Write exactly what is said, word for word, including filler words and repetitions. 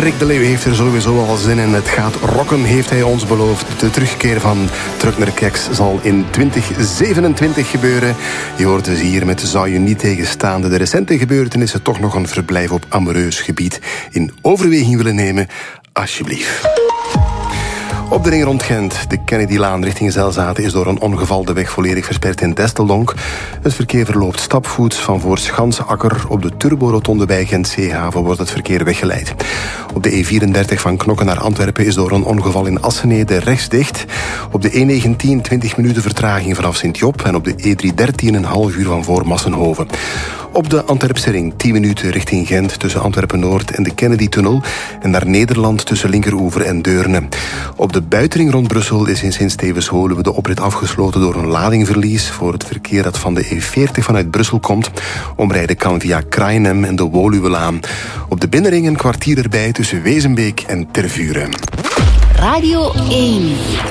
Rick de Leeuw heeft er sowieso al zin in. Het gaat rocken, heeft hij ons beloofd. De terugkeer van Truck naar Keks zal in twintig zevenentwintig gebeuren. Je hoort dus hier met Zou je niet tegenstaande de recente gebeurtenissen toch nog een verblijf op amoureus gebied in overweging willen nemen? Alsjeblieft. Op de ring rond Gent, de Kennedylaan richting Zelzaten, is door een ongeval de weg volledig versperd in Destelonk. Het verkeer verloopt stapvoets van voor Schansakker. Op de turborotonde bij Gent-Zeehaven wordt het verkeer weggeleid. Op de E vierendertig van Knokken naar Antwerpen is door een ongeval in Assenede rechts dicht. Op de E negentien twintig minuten vertraging vanaf Sint-Job en op de E driehonderddertien een half uur van voor Massenhoven. Op de Antwerpse ring tien minuten richting Gent tussen Antwerpen-Noord en de Kennedy-tunnel en naar Nederland tussen Linkeroever en Deurne. Op de buitenring rond Brussel is in Sint-Stevens-Holuwe de oprit afgesloten door een ladingverlies. Voor het verkeer dat van de E veertig vanuit Brussel komt, omrijden kan via Krainem en de Woluwelaan. Op de binnenring een kwartier erbij tussen Wezenbeek en Tervuren. Radio één.